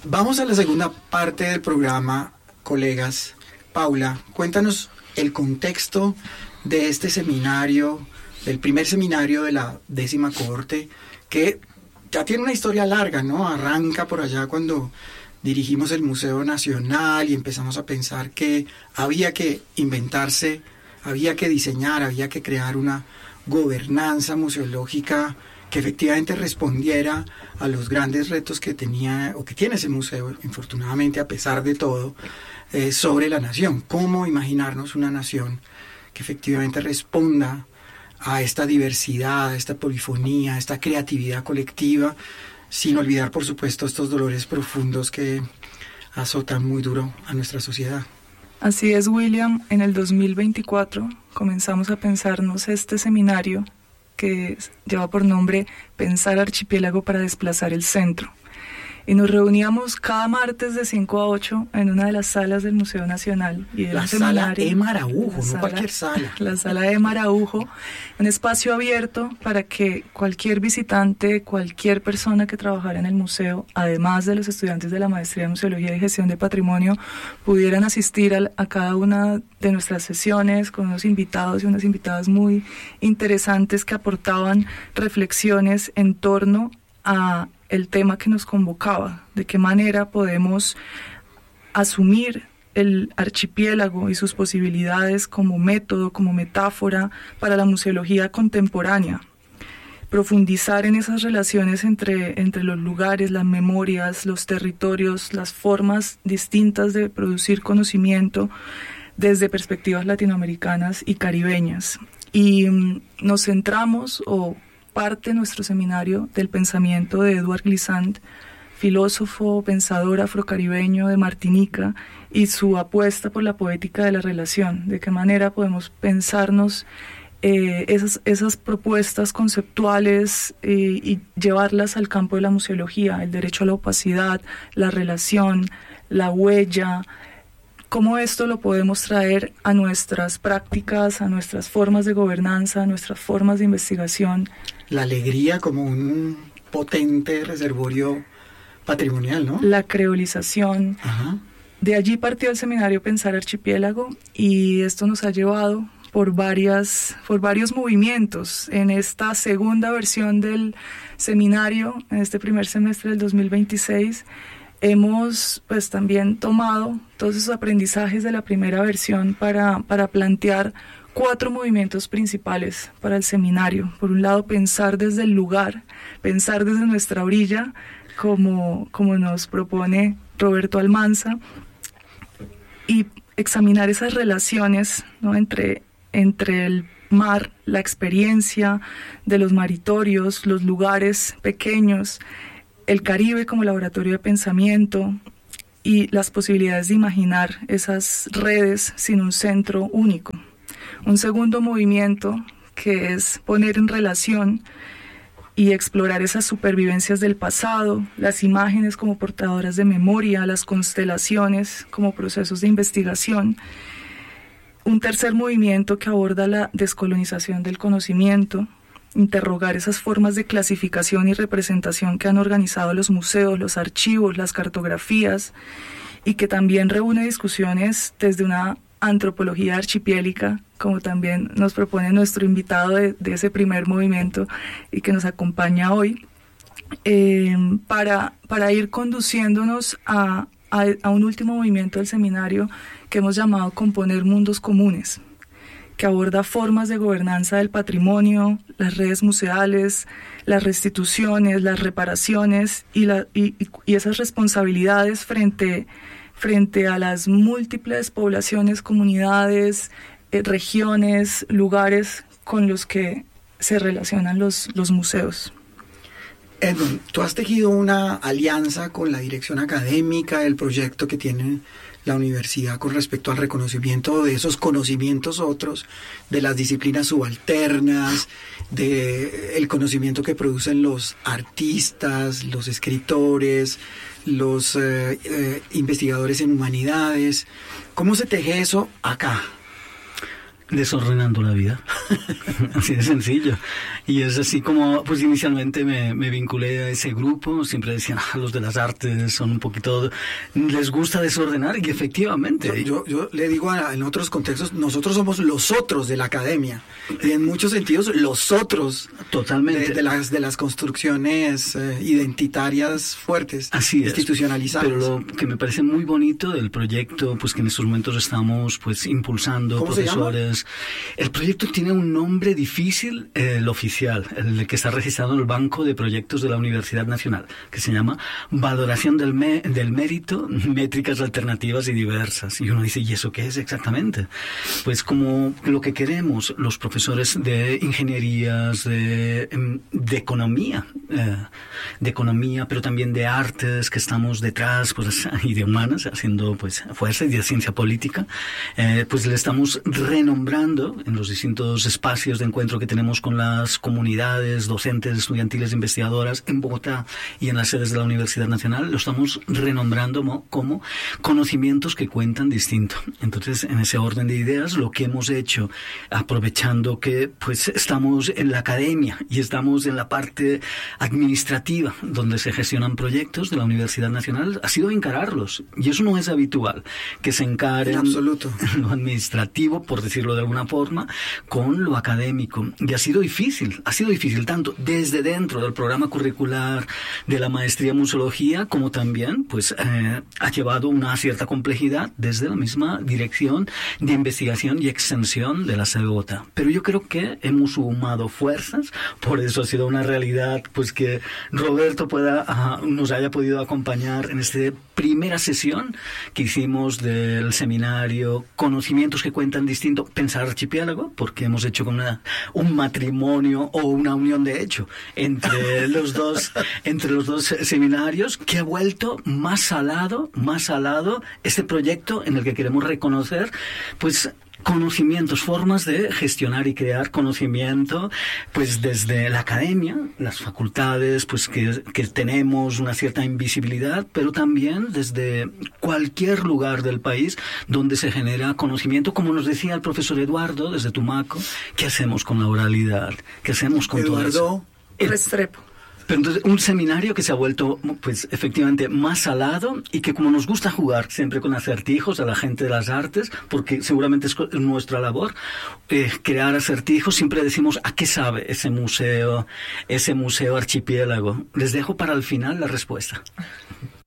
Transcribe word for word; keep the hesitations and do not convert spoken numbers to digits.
Vamos a la segunda parte del programa, colegas. Paula, cuéntanos el contexto de este seminario, del primer seminario de la décima cohorte, que ya tiene una historia larga, ¿no? Arranca por allá cuando dirigimos el Museo Nacional y empezamos a pensar que había que inventarse, había que diseñar, había que crear una gobernanza museológica que efectivamente respondiera a los grandes retos que tenía o que tiene ese museo, infortunadamente, a pesar de todo, eh, sobre la nación. ¿Cómo imaginarnos una nación que efectivamente responda a esta diversidad, a esta polifonía, a esta creatividad colectiva, sin olvidar, por supuesto, estos dolores profundos que azotan muy duro a nuestra sociedad? Así es, William. En el dos mil veinticuatro comenzamos a pensarnos este seminario que lleva por nombre Pensar Archipiélago para desplazar el centro. Y nos reuníamos cada martes de cinco a ocho en una de las salas del Museo Nacional. Y la sala Emma Araujo, no sala, cualquier sala. La sala Emma Araujo, un espacio abierto para que cualquier visitante, cualquier persona que trabajara en el museo, además de los estudiantes de la Maestría en Museología y Gestión de Patrimonio, pudieran asistir a, a cada una de nuestras sesiones con unos invitados y unas invitadas muy interesantes que aportaban reflexiones en torno a el tema que nos convocaba, de qué manera podemos asumir el archipiélago y sus posibilidades como método, como metáfora para la museología contemporánea. Profundizar en esas relaciones entre, entre los lugares, las memorias, los territorios, las formas distintas de producir conocimiento desde perspectivas latinoamericanas y caribeñas. Y um, nos centramos, o parte de nuestro seminario, del pensamiento de Edouard Glissant, filósofo, pensador afrocaribeño de Martinica, y su apuesta por la poética de la relación, de qué manera podemos pensarnos eh, esas, esas propuestas conceptuales eh, y llevarlas al campo de la museología, el derecho a la opacidad, la relación, la huella, cómo esto lo podemos traer a nuestras prácticas, a nuestras formas de gobernanza, a nuestras formas de investigación. La alegría como un potente reservorio patrimonial, ¿no? La creolización. Ajá. De allí partió el seminario Pensar Archipiélago, y esto nos ha llevado por varias, por varios movimientos. En esta segunda versión del seminario, en este primer semestre del dos mil veintiséis, hemos pues también tomado todos esos aprendizajes de la primera versión para, para plantear cuatro movimientos principales para el seminario. Por un lado, pensar desde el lugar, pensar desde nuestra orilla, como, como nos propone Roberto Almanza, y examinar esas relaciones, ¿no?, entre, entre el mar, la experiencia de los maritorios, los lugares pequeños, el Caribe como laboratorio de pensamiento y las posibilidades de imaginar esas redes sin un centro único. Un segundo movimiento, que es poner en relación y explorar esas supervivencias del pasado, las imágenes como portadoras de memoria, las constelaciones como procesos de investigación. Un tercer movimiento que aborda la descolonización del conocimiento, interrogar esas formas de clasificación y representación que han organizado los museos, los archivos, las cartografías, y que también reúne discusiones desde una antropología archipiélica, como también nos propone nuestro invitado de, de ese primer movimiento y que nos acompaña hoy, eh, para, para ir conduciéndonos a, a, a un último movimiento del seminario que hemos llamado Componer Mundos Comunes, que aborda formas de gobernanza del patrimonio, las redes museales, las restituciones, las reparaciones y, la, y, y esas responsabilidades frente, frente a las múltiples poblaciones, comunidades, eh, regiones, lugares con los que se relacionan los, los museos. Edmund, tú has tejido una alianza con la dirección académica del proyecto que tiene la universidad con respecto al reconocimiento de esos conocimientos otros, de las disciplinas subalternas, de el conocimiento que producen los artistas, los escritores, los eh, eh, investigadores en humanidades. ¿Cómo se teje eso acá? Desordenando la vida. Así de sencillo. Y es así como, pues inicialmente me, me vinculé a ese grupo. Siempre decían, ah, los de las artes son un poquito, les gusta desordenar, y efectivamente. Yo, yo, yo le digo a, en otros contextos, nosotros somos los otros de la academia. Y en muchos sentidos, los otros. Totalmente. De, de las, de las construcciones eh, identitarias fuertes. Así es. Institucionalizadas. Pero lo que me parece muy bonito del proyecto, pues que en estos momentos estamos pues impulsando, ¿cómo profesores. se llama? El proyecto tiene un nombre difícil, eh, el oficial, el que está registrado en el Banco de Proyectos de la Universidad Nacional, que se llama Valoración del, me- del Mérito, Métricas Alternativas y Diversas. Y uno dice, ¿y eso qué es exactamente? Pues como lo que queremos los profesores de ingenierías, de, de economía, eh, de economía, pero también de artes, que estamos detrás, pues, y de humanas, haciendo pues fuerza, y de ciencia política, eh, pues le estamos renombrando en los distintos espacios de encuentro que tenemos con las comunidades docentes, estudiantiles, investigadoras en Bogotá y en las sedes de la Universidad Nacional. Lo estamos renombrando como, como conocimientos que cuentan distinto. Entonces, en ese orden de ideas, lo que hemos hecho, aprovechando que pues estamos en la academia y estamos en la parte administrativa donde se gestionan proyectos de la Universidad Nacional, ha sido encararlos. Y eso no es habitual, que se encaren en absoluto lo administrativo, por decirlo de alguna forma, con lo académico. Y ha sido difícil, ha sido difícil tanto desde dentro del programa curricular de la maestría en museología, como también pues eh, ha llevado una cierta complejidad desde la misma dirección de investigación y extensión de la C B J. Pero yo creo que hemos sumado fuerzas, por eso ha sido una realidad pues que Roberto pueda, uh, nos haya podido acompañar en esta primera sesión que hicimos del seminario Conocimientos que cuentan distinto, pensar archipiélago, porque hemos hecho con una, un matrimonio o una unión de hecho entre los dos entre los dos seminarios, que ha vuelto más salado, más salado este proyecto en el que queremos reconocer pues conocimientos, formas de gestionar y crear conocimiento, pues desde la academia, las facultades, pues que, que tenemos una cierta invisibilidad, pero también desde cualquier lugar del país donde se genera conocimiento, como nos decía el profesor Eduardo desde Tumaco. ¿Qué hacemos con la oralidad? ¿Qué hacemos con Eduardo todo eso? Restrepo. Pero entonces, un seminario que se ha vuelto, pues, efectivamente más salado, y que como nos gusta jugar siempre con acertijos a la gente de las artes, porque seguramente es nuestra labor, eh, crear acertijos, siempre decimos, ¿a qué sabe ese museo, ese museo archipiélago? Les dejo para el final la respuesta.